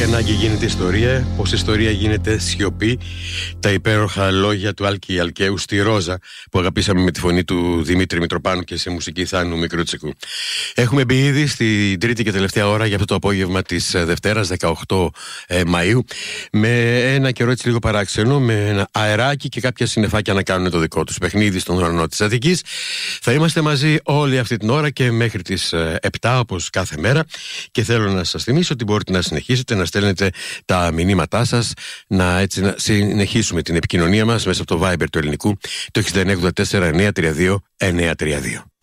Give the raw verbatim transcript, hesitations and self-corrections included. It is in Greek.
ανάγκη γίνεται ιστορία, πως ιστορία γίνεται σιωπή. Τα υπέροχα λόγια του Άλκη Αλκαίου στη Ρόζα, που αγαπήσαμε με τη φωνή του Δημήτρη Μητροπάνου και σε μουσική Θάνου Μικρούτσικου. Έχουμε μπει ήδη στην τρίτη και τελευταία ώρα για αυτό το απόγευμα της Δευτέρας δεκαοκτώ Μαΐου, με ένα καιρό έτσι λίγο παράξενο, με ένα αεράκι και κάποια συννεφάκια να κάνουν το δικό τους παιχνίδι στον ουρανό της Αττικής. Θα είμαστε μαζί όλη αυτή την ώρα και μέχρι τις επτά, όπως κάθε μέρα, και θέλω να σας θυμίσω ότι μπορείτε να συνεχίσετε να στέλνετε τα μηνύματά σας, να, έτσι, να συνεχίσουμε την επικοινωνία μας μέσα από το Viber του ελληνικού, το έξι εννιά ογδόντα τέσσερα εννιακόσια τριάντα δύο εννιακόσια τριάντα δύο.